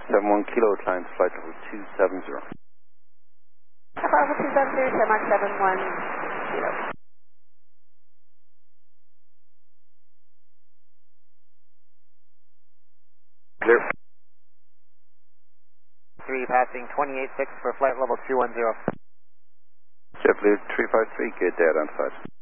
71 Kilo, climb to flight level 270. Bravo 270, Denmark 71 Kilo. Clear. 3 passing 28.6 for flight level 210. JetBlue 353, good day identified.